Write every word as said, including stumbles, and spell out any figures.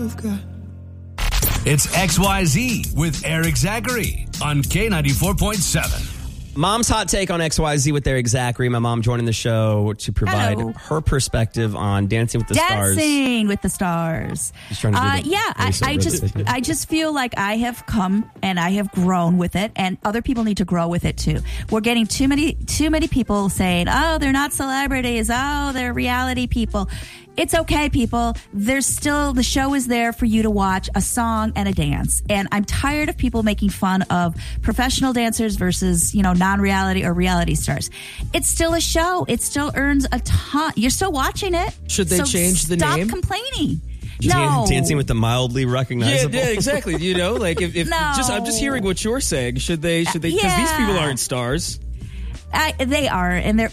It's X Y Z with Eric Zachary on K ninety-four point seven. Mom's hot take on X Y Z with Eric Zachary. My mom joining the show to provide Hello. her perspective on Dancing with the Stars. Dancing with the Stars. She's trying to do Uh, the- yeah, I, voiceover I just thing. I just feel like I have come and I have grown with it, and other people need to grow with it too. We're getting too many too many people saying, "Oh, they're not celebrities. Oh, they're reality people." It's okay, people. There's still, the show is there for you to watch a song and a dance. And I'm tired of people making fun of professional dancers versus, you know, non-reality or reality stars. It's still a show. It still earns a ton. You're still watching it. Should they So change the stop name? Stop complaining. Dan- No. Dancing with the mildly Yeah, recognizable. yeah, exactly. You know, like if, if No. just I'm just hearing what you're saying. Should they? Should they? Because these Yeah. people aren't stars. I, they are, and they're